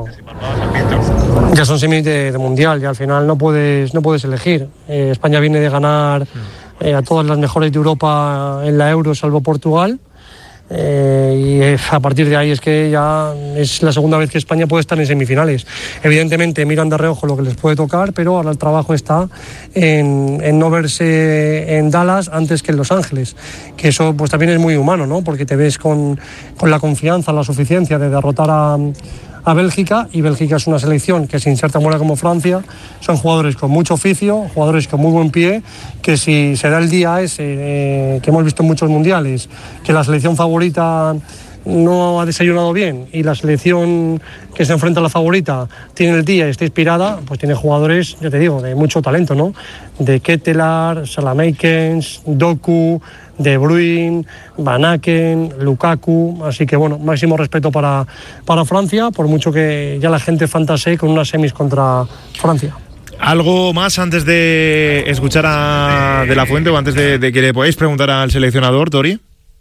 Ya son semis de mundial y al final no puedes elegir. España viene de ganar a todas las mejores de Europa en la Euro, salvo Portugal. Y a partir de ahí es que ya es la segunda vez que España puede estar en semifinales. Evidentemente miran de reojo lo que les puede tocar, pero ahora el trabajo está en no verse en Dallas antes que en Los Ángeles, que eso pues también es muy humano, ¿no? Porque te ves con la confianza, la suficiencia de derrotar a Bélgica, y Bélgica es una selección que sin ser tan buena como Francia, son jugadores con mucho oficio, jugadores con muy buen pie, que si se da el día ese que hemos visto en muchos mundiales, que la selección favorita no ha desayunado bien y la selección que se enfrenta a la favorita tiene el día y está inspirada, pues tiene jugadores, ya te digo, de mucho talento, ¿no? De Ketelaar, Salameikens, Doku, De Bruyne, Van Aken, Lukaku, así que bueno, máximo respeto para Francia, por mucho que ya la gente fantasee con unas semis contra Francia. ¿Algo más antes de escuchar a De La Fuente o antes de que le podáis preguntar al seleccionador, Tori?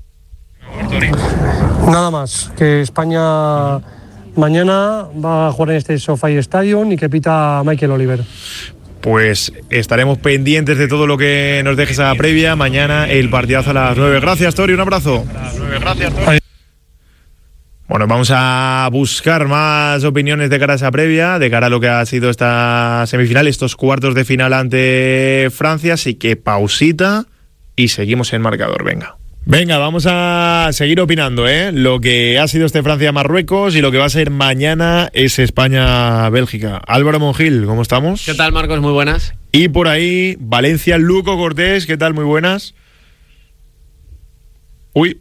Nada más, que España mañana va a jugar en este SoFi Stadium y que pita Michael Oliver. Pues estaremos pendientes de todo lo que nos dejes a la previa. Mañana el partidazo a las 9. Gracias, Tori, un abrazo. Bueno, vamos a buscar más opiniones de cara a esa previa, de cara a lo que ha sido esta semifinal, estos cuartos de final ante Francia. Así que pausita y seguimos en marcador, Venga, vamos a seguir opinando, lo que ha sido este Francia-Marruecos y lo que va a ser mañana es España-Bélgica. Álvaro Monjil, ¿cómo estamos? ¿Qué tal, Marcos? Muy buenas. Y por ahí, Valencia, Luco Cortés, ¿qué tal? Muy buenas. Uy,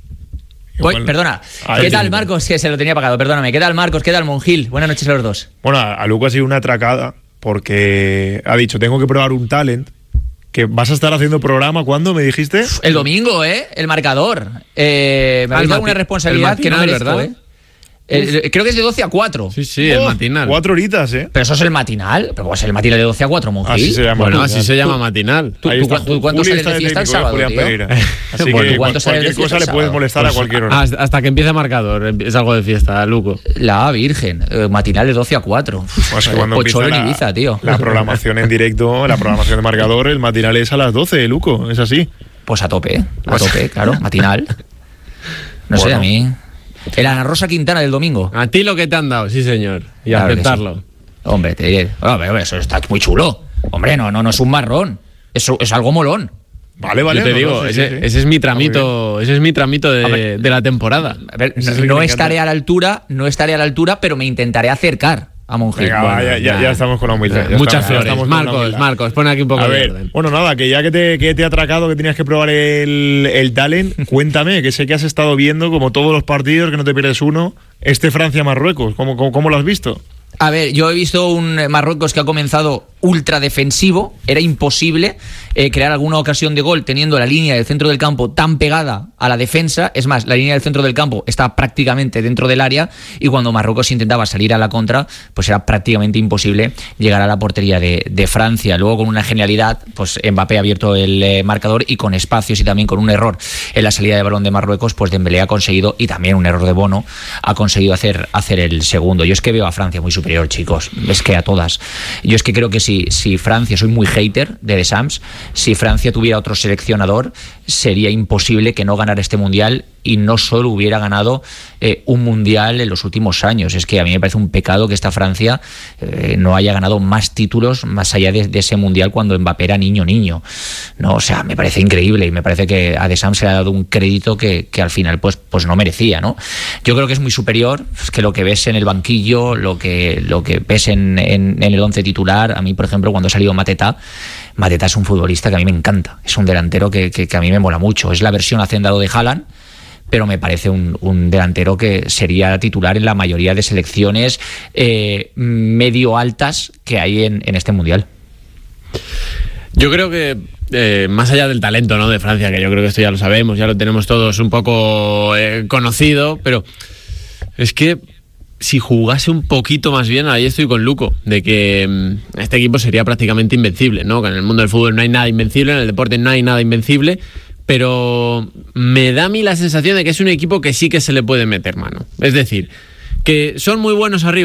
perdona. ¿Qué tal, Marcos? Que se lo tenía apagado, perdóname. ¿Qué tal, Marcos? ¿Qué tal, Monjil? Buenas noches a los dos. Bueno, a Luco ha sido una atracada porque ha dicho, tengo que probar un talent. Que vas a estar haciendo programa, ¿cuándo me dijiste? El domingo, el marcador. Me habéis dado una responsabilidad que no merezco, ¿verdad? Creo que es de 12 a 4. Sí, el matinal. 4 horitas, Pero eso es el matinal. Pero es el matinal de 12 a 4, Monjil. Así se llama. Bueno, así se llama matinal. ¿Tú cuánto sales de fiesta el sábado, tío? Así que cualquier cosa le puedes molestar a cualquier hora. Hasta que empiece marcador, es algo de fiesta, Luco. La Virgen, matinal de 12 a 4. Pues que cuando Pocholo en Ibiza, tío. La programación en directo, la programación de marcador, el matinal es a las 12, Luco, es así. Pues a tope, claro, matinal. No sé, a mí... El Ana Rosa Quintana del domingo. A ti lo que te han dado, sí señor. Y claro, aceptarlo. Sí. Hombre, te diré. Eso está muy chulo. Hombre, no es un marrón. Eso es algo molón. Vale. Yo te digo, ese es mi tramito. Ese es mi tramito de la temporada. A ver, no estaré a la altura, pero me intentaré acercar a Monjil. Venga, ya estamos con la humildad. Muchas flores. Marcos, pon aquí un poco de orden. Bueno, nada, que ya que te ha atracado, que tenías que probar el talent, cuéntame, que sé que has estado viendo, como todos los partidos, que no te pierdes uno, este Francia-Marruecos. ¿Cómo lo has visto? A ver, yo he visto un Marruecos que ha comenzado ultra defensivo. Era imposible crear alguna ocasión de gol teniendo la línea del centro del campo tan pegada a la defensa. Es más, la línea del centro del campo está prácticamente dentro del área y cuando Marruecos intentaba salir a la contra, pues era prácticamente imposible llegar a la portería de Francia. Luego, con una genialidad, pues Mbappé ha abierto el marcador y con espacios y también con un error en la salida de balón de Marruecos, pues Dembélé ha conseguido, y también un error de Bono, ha conseguido hacer el segundo. Yo es que veo a Francia muy superior, chicos. Es que a todas. Yo es que creo que si Francia, soy muy hater de Deschamps, si Francia tuviera otro seleccionador, sería imposible que no ganara este mundial y no solo hubiera ganado un mundial en los últimos años. Es que a mí me parece un pecado que esta Francia no haya ganado más títulos más allá de ese mundial cuando Mbappé era niño. No, o sea, me parece increíble y me parece que a Deschamps se le ha dado un crédito que al final pues no merecía, ¿no? Yo creo que es muy superior, es que lo que ves en el banquillo, lo que ves en el once titular. A mí, por ejemplo, cuando ha salido Mateta es un futbolista que a mí me encanta, es un delantero que a mí me mola mucho, es la versión hacendado de Haaland, pero me parece un delantero que sería titular en la mayoría de selecciones medio altas que hay en este mundial. Yo creo que más allá del talento, ¿no?, de Francia, que yo creo que esto ya lo sabemos, ya lo tenemos todos un poco conocido, pero es que si jugase un poquito más bien, ahí estoy con Luco, de que este equipo sería prácticamente invencible, ¿no? Que en el mundo del fútbol no hay nada invencible, en el deporte no hay nada invencible, pero me da a mí la sensación de que es un equipo que sí que se le puede meter mano. Es decir, que son muy buenos arriba,